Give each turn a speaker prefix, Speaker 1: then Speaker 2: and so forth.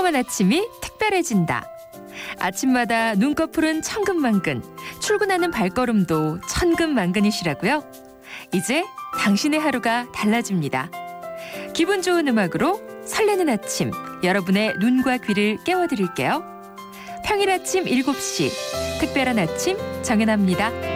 Speaker 1: 훌륭한 아침이 특별해진다. 아침마다 눈꺼풀은 천근만근, 출근하는 발걸음도 천근만근이시라고요? 이제 당신의 하루가 달라집니다. 기분 좋은 음악으로 설레는 아침, 여러분의 눈과 귀를 깨워드릴게요. 평일 아침 7시, 특별한 아침 정연아입니다.